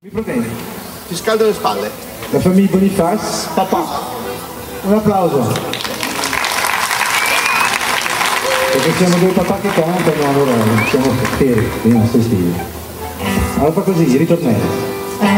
Mi proteggi. Ti scaldo le spalle. La famiglia Boniface. Papà. Un applauso. Perché siamo due papà che cantano, allora siamo feri, stai stile. Allora fa così, ritornello.